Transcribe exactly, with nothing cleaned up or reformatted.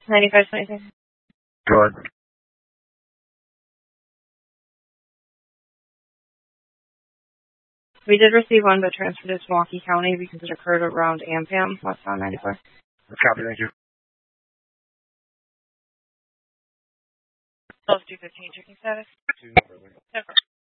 ninety-five twenty-six. Good. We did receive one, but transferred it to Milwaukee County because it occurred around Ampam, westbound ninety-four. Copy, thank you. twelve two fifteen, checking status. Two, Never.